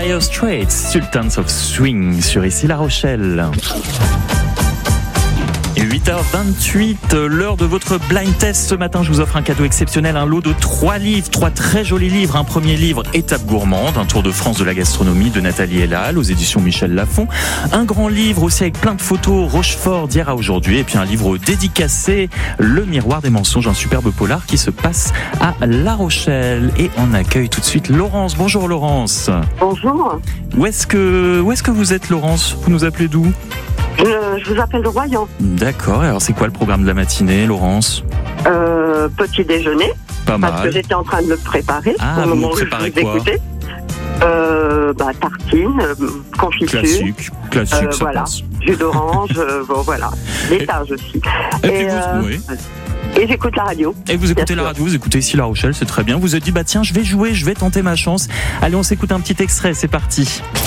Dire Straits, Sultans of Swing sur Ici La Rochelle. 8h28, l'heure de votre blind test. Ce matin, je vous offre un cadeau exceptionnel, un lot de 3 livres, 3 très jolis livres. Un premier livre, Étape gourmande, un tour de France de la gastronomie de Nathalie Elal aux éditions Michel Lafon. Un grand livre aussi avec plein de photos, Rochefort d'hier à aujourd'hui. Et puis un livre dédicacé, Le miroir des mensonges, un superbe polar qui se passe à La Rochelle. Et on accueille tout de suite Laurence. Bonjour Laurence. Bonjour. Où est-ce que vous êtes Laurence ? Vous nous appelez d'où ? Je vous appelle de Royan. D'accord, alors c'est quoi le programme de la matinée, Laurence ? Petit déjeuner. Pas mal. Parce que j'étais en train de me préparer. Ah, au vous moment me où je préparez vous quoi ? écoutais. Tartine, confiture. Classique, ça voilà. passe. Jus d'orange, bon voilà. Des targes aussi. Oui. Et j'écoute la radio. Et vous écoutez la radio, vous écoutez Ici La Rochelle, c'est très bien. Vous vous êtes dit, tiens, je vais jouer, je vais tenter ma chance. Allez, on s'écoute un petit extrait, c'est parti.